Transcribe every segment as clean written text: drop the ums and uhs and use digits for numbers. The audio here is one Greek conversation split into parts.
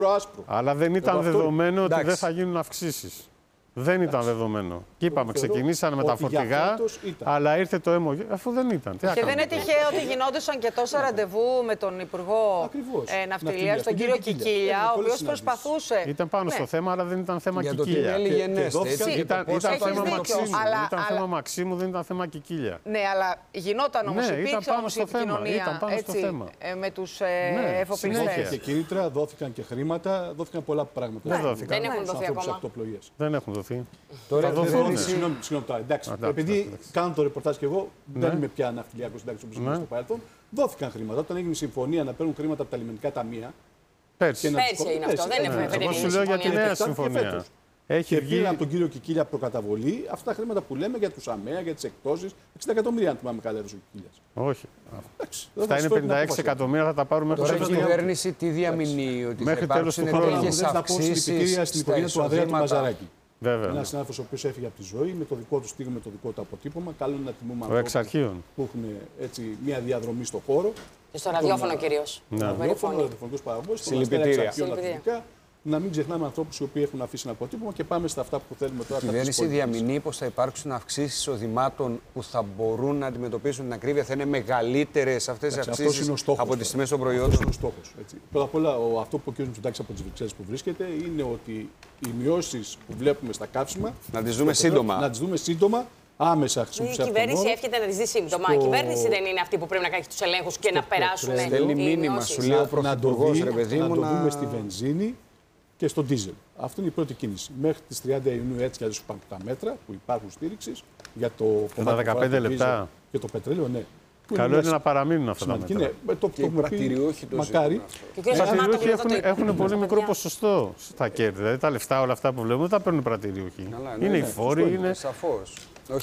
άσπρο. Αλλά δεν ήταν δεδομένο ότι δεν θα γίνουν αυξήσεις. Δεν ήταν δεδομένο. Και είπαμε, ξεκινήσανε με τα φορτηγά, αλλά ήρθε το έμο. Αφού δεν ήταν. Και δεν είναι τυχαίο ότι γινόντουσαν και τόσα ραντεβού με τον Υπουργό Ναυτιλίας, τον κύριο Κικίλια, ο οποίος προσπαθούσε. Ήταν πάνω στο θέμα, αλλά δεν ήταν θέμα Κικίλια. Ήταν θέμα Μαξίμου, δεν ήταν θέμα Κικίλια. Ναι, αλλά γινόταν όμως. Υπήρξε όμως η επικοινωνία με τους εφοπλιστές. Και κίνητρα, δόθηκαν και χρήματα, δόθηκαν πολλά πράγματα. Δεν έχουν δοθεί ακόμα. Δεν έχουν δοθεί. Τώρα συγγνώμη, εντάξει. Επειδή κάνω το ρεπορτάζ και εγώ, δεν είμαι πια ναυτιλιακός συντάκτης όπως ήμουν στο παρελθόν. Δόθηκαν χρήματα. Όταν έγινε η συμφωνία να παίρνουν χρήματα από τα λιμενικά ταμεία. Πέρσι είναι αυτό. Δεν είναι εγώ σου λέω για τη νέα συμφωνία. Και πήραν από τον κύριο Κικίλια προκαταβολή αυτά τα χρήματα που λέμε για τους ΑΜΕΑ, για τις εκτόσεις. 60 εκατομμύρια, αν θυμάμαι καλά, ο Κικίλιας. Όχι. Αυτά είναι 56 εκατομμύρια, θα τα πάρουμε μέχρι το τέλος. Τώρα η κυβέρνηση τι διαμηνύει, ότι μέχρι τέλος του χρόνου. Θα πω συλληπιτήρια στην οικογένεια του Ανδρέα του Μαζαράκη. Ένα συνάδελφος ο οποίος έφυγε από τη ζωή με το δικό του στίγμα, με το δικό του αποτύπωμα. Καλό είναι να τιμούμε ανθρώπους που έχουν έτσι, μια διαδρομή στο χώρο. Και στο ραδιόφωνο κυρίως. Ραδιόφωνο, ραδιοφωνικός παραγωγός. Συλληπιτήρια. Να μην ξεχνάμε ανθρώπους οι οποίοι έχουν αφήσει ένα αποτύπωμα και πάμε στα αυτά που θέλουμε τώρα. Η κυβέρνηση διαμηνύει πως θα υπάρξουν αυξήσεις εισοδημάτων που θα μπορούν να αντιμετωπίσουν την ακρίβεια. Θα είναι μεγαλύτερες αυτές οι αυξήσεις από τις τιμές των προϊόντων. Αυτό είναι ο στόχος. Πρώτα απ' όλα, αυτό που ο κ. Μητσοτάκης από τις Βρυξέλλες που βρίσκεται είναι ότι οι μειώσεις που βλέπουμε στα καύσιμα. Να τις δούμε σύντομα. Να τις δούμε σύντομα. Άμεσα χρησιμοποιήσει. Η κυβέρνηση εύχεται να τις δει σύντομα. Η κυβέρνηση δεν είναι αυτή που πρέπει να κάνει τους ελέγχους και να περάσουν. Στέλνει μήνυμα, σου λέει ο Πρωθυπουργός, ρε παιδί μου. Να το δούμε στη βενζίνη και στο ντίζελ. Αυτή είναι η πρώτη κίνηση. Μέχρι τις 30 Ιουνίου έτσι κι αλλιώς υπάρχουν τα μέτρα που υπάρχουν στήριξης για το τα 15 λεπτά και το πετρέλαιο, ναι. Καλό είναι να παραμείνουν αυτά τα μέτρα. Ναι, το έχουμε πει, μακάρι. Οι πρατηριούχοι έχουν πολύ μικρό ποσοστό στα κέρδη. Δηλαδή τα λεφτά όλα αυτά που βλέπουμε δεν τα παίρνουν οι πρατηριούχοι. Είναι οι φόροι, είναι. Σαφώς.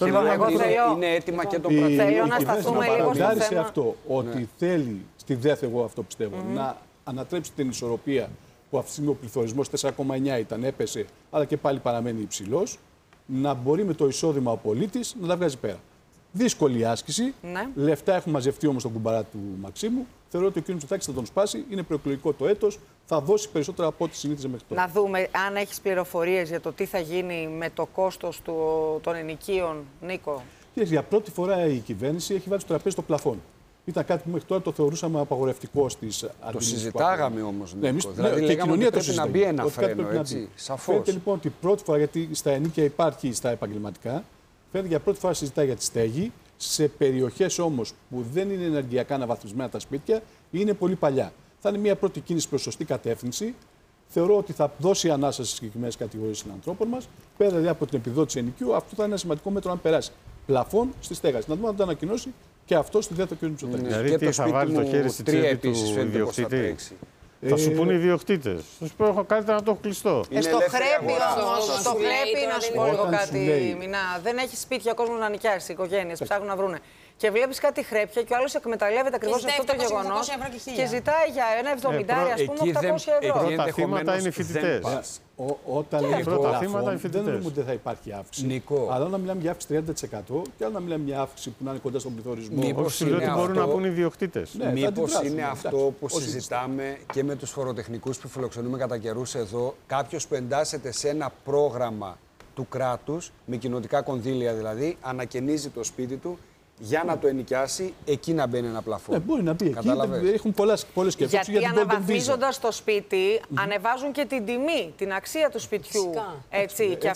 Είναι έτοιμα και το πρατήριο. Θέλω να σταθούμε λίγο στο θέμα. σε αυτό, ότι θέλει στη ΔΕΘ, εγώ αυτό πιστεύω, να ανατρέψει την ισορροπία που αυτή τη στιγμή ο πληθωρισμός 4,9 ήταν, έπεσε, αλλά και πάλι παραμένει υψηλός, να μπορεί με το εισόδημα ο πολίτης να τα βγάζει πέρα. Δύσκολη άσκηση. Ναι. Λεφτά έχουν μαζευτεί όμως στον κουμπαρά του Μαξίμου. Θεωρώ ότι ο κ. Μητσοτάκης θα τον σπάσει. Είναι προεκλογικό το έτος. Θα δώσει περισσότερα από ό,τι συνήθιζε μέχρι τώρα. Να δούμε αν έχεις πληροφορίες για το τι θα γίνει με το κόστος των ενοικίων, Νίκο. Για πρώτη φορά η κυβέρνηση έχει βάλει στο τραπέζι το πλαφόν. Ήταν κάτι που μέχρι τώρα το θεωρούσαμε απαγορευτικό στις αρχές. Το συζητάγαμε όμως. Ναι, δηλαδή, και η κοινωνία το συζητάει. Να μπει ένα φρένο, έτσι. Σαφώς. Φαίνεται λοιπόν ότι πρώτη φορά, γιατί στα ενίκια υπάρχει στα επαγγελματικά, φαίνεται για πρώτη φορά συζητάει για τη στέγη. Σε περιοχές όμως που δεν είναι ενεργειακά αναβαθμισμένα τα σπίτια, είναι πολύ παλιά. Θα είναι μια πρώτη κίνηση προς σωστή κατεύθυνση. Θεωρώ ότι θα δώσει ανάσα σε συγκεκριμένες κατηγορίες συνανθρώπων μας. Πέρα δηλαδή από την επιδότηση ενοικίου, αυτό θα είναι ένα σημαντικό μέτρο αν περάσει. Πλαφόν στη στέγαση. Να δούμε αν το ανακοινώσει και αυτό στη ΔΕΘ ο κ. Μητσοτάκης. Δηλαδή τι θα βάλει το χέρι στη τσέπη του ιδιοκτήτη. Θα σου πούνε οι ιδιοκτήτες. Θα σου πω, καλύτερα να το έχω κλειστό. Στο χρέπι όμως, στο χρέπι να σου πω λίγο κάτι, Μινά. Δεν έχει σπίτια ο κόσμος να νοικιάσει, οι οικογένειες ψάχνουν να βρούνε. Και βλέπεις κάτι χρέπια και ο άλλος εκμεταλλεύεται ακριβώς αυτό το γεγονός και ζητάει για ένα 70, ας πούμε, 800 ευρώ. Πρώτα θύματα είναι οι φοιτητές. Όταν λέμε πρώτα θύματα, δεν λέμε ότι δεν θα υπάρχει αύξηση. Αλλά να μιλάμε για αύξηση 30% και άλλο να μιλάμε για αύξηση που να είναι κοντά στον πληθωρισμό. Μήπως είναι ότι μπορούν να πούν οι ιδιοκτήτες. Μήπως είναι αυτό που συζητάμε και με τους φοροτεχνικούς που φιλοξενούμε κατά καιρούς εδώ, κάποιος που εντάσσεται σε ένα πρόγραμμα του κράτους, με κοινοτικά κονδύλια δηλαδή, ανακαινίζει το σπίτι του. Για να το ενοικιάσει, εκεί να μπαίνει ένα πλαφόν. Μπορεί να μπει εκεί. Έχουν πολλές σκέψεις. Γιατί αναβαθμίζοντας το σπίτι, ανεβάζουν και την τιμή, την αξία του σπιτιού. Έτσι. Και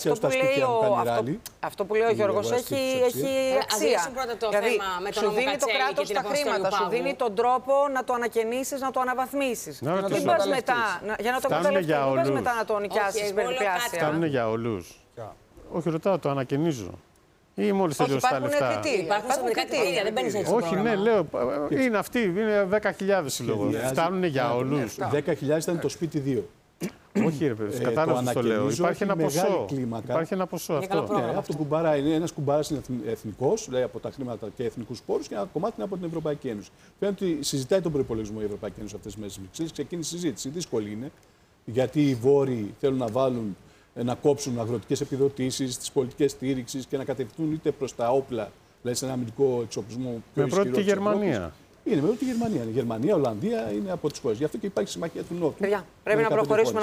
αυτό που λέει ο Γιώργος έχει αξία. Δηλαδή, σου δίνει το κράτος τα χρήματα, σου δίνει τον τρόπο να το ανακαινήσεις, να το αναβαθμίσεις. Δεν πας μετά, για να το καταλάβεις, δεν πας μετά να το νοικιάσεις περιπλάσια. Φτάνουν για όλους. Όχι, ρωτάω, το ανακαινίζω. Ή μόλις τελειώσει τα λεφτά. Υπάρχουν κριτήρια, δεν μπαίνεις έτσι. Όχι, ναι, λέω. Είναι αυτοί, είναι 10.000 συλλογό. Φτάνουν για όλους. 10.000 ήταν το σπίτι 2. Όχι, ρε παιδί, κατάλαβα το λέω. Υπάρχει ένα ποσό. Υπάρχει ένα ποσό αυτό. Από τον κουμπάρα είναι ένας κουμπάρας εθνικός, δηλαδή από τα χρήματα και εθνικούς πόρους, και ένα κομμάτι είναι από την Ευρωπαϊκή Ένωση. Φαίνεται ότι συζητάει τον προϋπολογισμό η Ευρωπαϊκή Ένωση αυτές τις μέρες. Ξεκίνησε η συζήτηση. Δύσκολη είναι, γιατί οι Βόρειοι θέλουν να βάλουν. Να κόψουν αγροτικές επιδοτήσεις, τις πολιτικές στήριξης και να κατευθυνούν είτε προς τα όπλα, δηλαδή σε ένα αμυντικό εξοπλισμό πιο ισχυρό. Με πρώτη τη Γερμανία. Είναι με τη Γερμανία. Η Γερμανία, η Ολλανδία είναι από τις χώρες. Γι' αυτό και υπάρχει συμμαχία του Νότου. Παιδιά, πρέπει να προχωρήσουμε.